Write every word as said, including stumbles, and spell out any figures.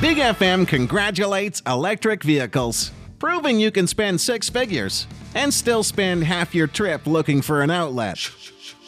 Big F M congratulates electric vehicles, proving you can spend six figures and still spend half your trip looking for an outlet.